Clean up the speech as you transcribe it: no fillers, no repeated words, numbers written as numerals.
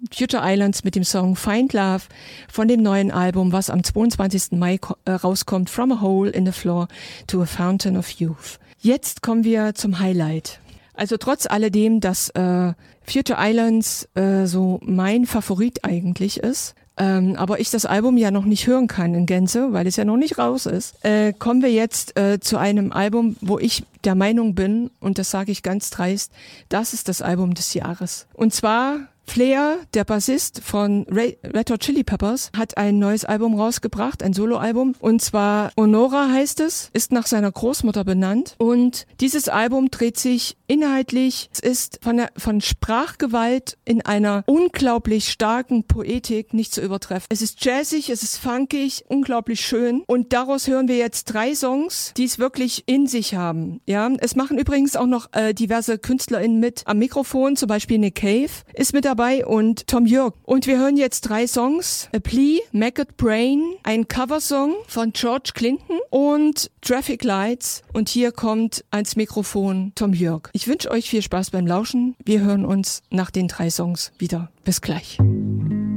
Future Islands mit dem Song Find Love von dem neuen Album, was am 22. Mai rauskommt, From a Hole in the Floor to a Fountain of Youth. Jetzt kommen wir zum Highlight. Also trotz alledem, dass Future Islands so mein Favorit eigentlich ist, aber ich das Album ja noch nicht hören kann in Gänze, weil es ja noch nicht raus ist, kommen wir jetzt zu einem Album, wo ich der Meinung bin, und das sage ich ganz dreist, das ist das Album des Jahres. Und zwar Flair, der Bassist von Red Hot Chili Peppers, hat ein neues Album rausgebracht, ein Soloalbum. Und zwar Honora heißt es, ist nach seiner Großmutter benannt. Und dieses Album dreht sich inhaltlich, es ist von Sprachgewalt in einer unglaublich starken Poetik nicht zu übertreffen. Es ist jazzig, es ist funkig, unglaublich schön. Und daraus hören wir jetzt 3 Songs, die es wirklich in sich haben. Ja, es machen übrigens auch noch diverse KünstlerInnen mit am Mikrofon, zum Beispiel Nick Cave ist mit dabei und Tom York. Und wir hören jetzt 3 Songs. A Plea, Maggot Brain, ein Coversong von George Clinton und Traffic Lights. Und hier kommt ans Mikrofon Tom York. Ich wünsche euch viel Spaß beim Lauschen. Wir hören uns nach den 3 Songs wieder. Bis gleich.